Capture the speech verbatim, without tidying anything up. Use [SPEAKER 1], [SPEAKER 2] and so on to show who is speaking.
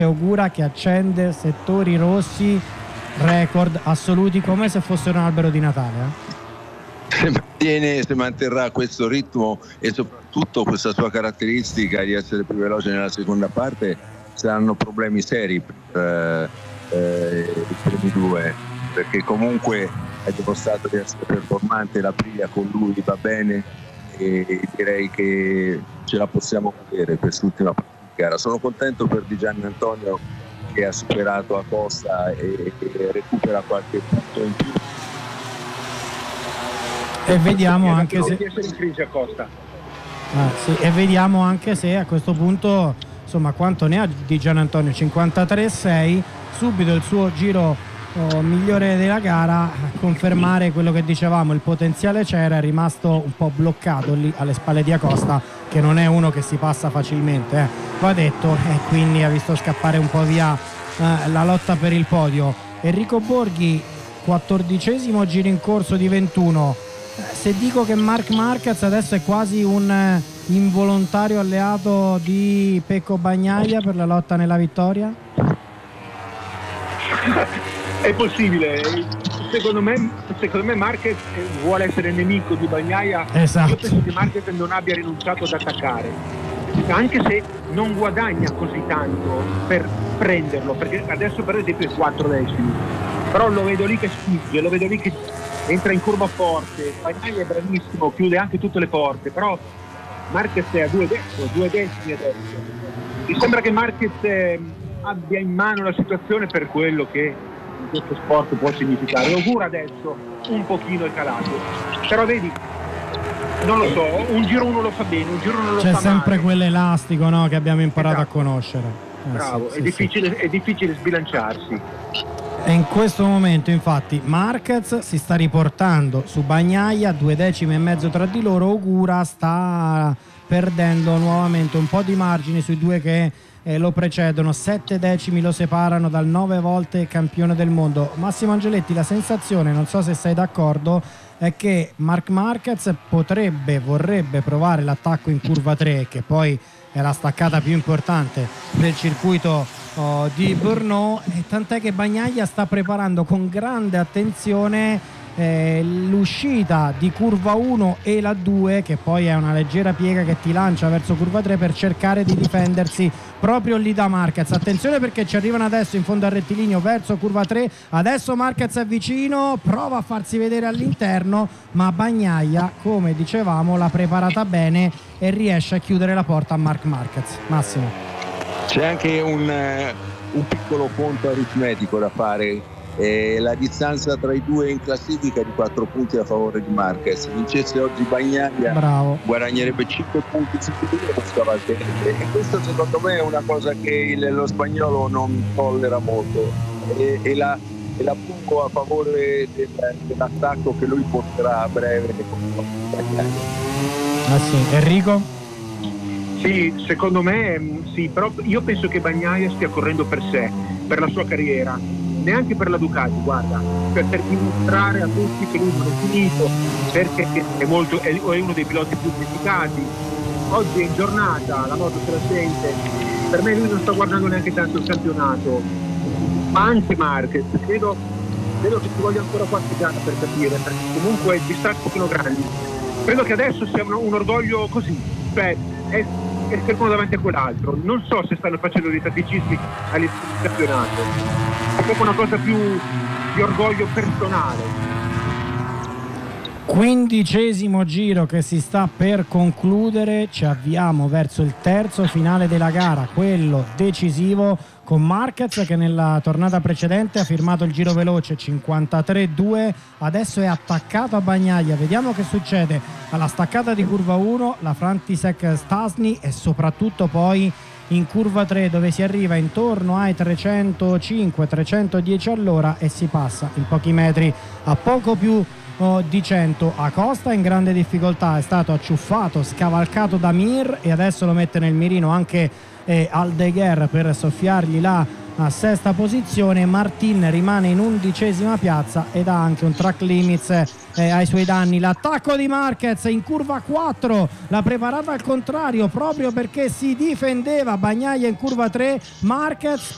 [SPEAKER 1] Ogura che accende settori rossi, record assoluti come se fossero un albero di Natale. Eh?
[SPEAKER 2] Se mantiene, se manterrà questo ritmo e soprattutto questa sua caratteristica di essere più veloce nella seconda parte, saranno problemi seri per eh, i primi due, perché comunque è dimostrato di essere performante, la Priglia con lui va bene e direi che ce la possiamo vedere quest'ultima partita. Sono contento per Di Gianni Antonio che ha superato Acosta e, e recupera qualche punto in più.
[SPEAKER 1] E vediamo anche se
[SPEAKER 3] in crisi Acosta.
[SPEAKER 1] Ah, sì, e vediamo anche se a questo punto, insomma, quanto ne ha Di Gianni Antonio, cinquantatré sei, subito il suo giro oh, migliore della gara, a confermare quello che dicevamo, il potenziale c'era, è rimasto un po' bloccato lì alle spalle di Acosta, che non è uno che si passa facilmente, eh. va detto, e quindi ha visto scappare un po' via eh, la lotta per il podio. Enrico Borghi, quattordicesimo giro in corso di ventuno. Se dico che Marc Marquez adesso è quasi un eh, involontario alleato di Pecco Bagnaia per la lotta nella vittoria?
[SPEAKER 3] È possibile, secondo me, secondo me Marquez vuole essere nemico di Bagnaia.
[SPEAKER 1] Esatto.
[SPEAKER 3] Io penso che Marquez non abbia rinunciato ad attaccare, anche se non guadagna così tanto per prenderlo, perché adesso per esempio è quattro decimi, però lo vedo lì che spinge, lo vedo lì che entra in curva forte. Bagnaia è bravissimo, chiude anche tutte le porte, però Marquez è a due decimi, due decimi adesso. Mi sembra che Marquez eh, abbia in mano la situazione per quello che in questo sport può significare. Ogura adesso un pochino è calato, però vedi, non lo so, un giro uno lo fa bene, un giro uno lo
[SPEAKER 1] C'è
[SPEAKER 3] fa
[SPEAKER 1] sempre
[SPEAKER 3] male.
[SPEAKER 1] quell'elastico, no, che abbiamo imparato
[SPEAKER 3] Esatto.
[SPEAKER 1] a conoscere. Eh,
[SPEAKER 3] Bravo,
[SPEAKER 1] sì,
[SPEAKER 3] è,
[SPEAKER 1] sì,
[SPEAKER 3] difficile, è difficile sbilanciarsi.
[SPEAKER 1] E in questo momento infatti Marquez si sta riportando su Bagnaia, due decimi e mezzo tra di loro. Ogura sta perdendo nuovamente un po' di margini sui due che eh, lo precedono, sette decimi lo separano dal nove volte campione del mondo. Massimo Angeletti, la sensazione, non so se sei d'accordo, è che Marc Marquez potrebbe, vorrebbe provare l'attacco in curva tre, che poi è la staccata più importante del circuito oh, di Brno, e tant'è che Bagnaia sta preparando con grande attenzione eh, l'uscita di curva uno e la due, che poi è una leggera piega che ti lancia verso curva tre, per cercare di difendersi proprio lì da Marquez. Attenzione, perché ci arrivano adesso in fondo al rettilineo verso curva tre. Adesso Marquez è vicino, prova a farsi vedere all'interno, ma Bagnaia, come dicevamo, l'ha preparata bene e riesce a chiudere la porta a Marc Marquez. Massimo,
[SPEAKER 2] c'è anche un, uh, un piccolo conto aritmetico da fare. Eh, la distanza tra i due in classifica è di quattro punti a favore di Marquez. Vincesse oggi Bagnaia,
[SPEAKER 1] bravo,
[SPEAKER 2] guadagnerebbe cinque punti su di lui e scavalcherebbe. E questo secondo me è una cosa che il, lo spagnolo non tollera molto, e, e la, e la pungo a favore del, dell'attacco che lui porterà a breve con Bagnaia.
[SPEAKER 1] ah, sì. Enrico?
[SPEAKER 3] Sì, secondo me sì, però io penso che Bagnaia stia correndo per sé, per la sua carriera, neanche per la Ducati, guarda, per, per dimostrare a tutti che lui non è finito, perché è, molto, è, è uno dei piloti più criticati. Oggi è in giornata, la moto se la sente, per me lui non sta guardando neanche tanto il campionato, ma anche Marquez, credo, credo che ci voglia ancora qualche gara per capire, perché comunque i distacchi sono grandi. Credo che adesso sia un, un orgoglio così, cioè è, è fermo davanti a quell'altro. Non so se stanno facendo dei tatticismi all'inizio del campionato, è proprio una cosa più di orgoglio personale.
[SPEAKER 1] Quindicesimo giro che si sta per concludere, ci avviamo verso il terzo finale della gara, quello decisivo, con Marquez che nella tornata precedente ha firmato il giro veloce cinquantatré due, adesso è attaccato a Bagnaia. Vediamo che succede alla staccata di curva uno, la František Stasny, e soprattutto poi in curva tre, dove si arriva intorno ai trecentocinque trecentodieci all'ora e si passa in pochi metri a poco più oh, di cento. Acosta in grande difficoltà, è stato acciuffato, scavalcato da Mir, e adesso lo mette nel mirino anche eh, Aldeguer per soffiargli la a sesta posizione. Martin rimane in undicesima piazza ed ha anche un track limits eh, ai suoi danni. L'attacco di Marquez in curva quattro, l'ha preparata al contrario proprio perché si difendeva Bagnaia in curva tre. Marquez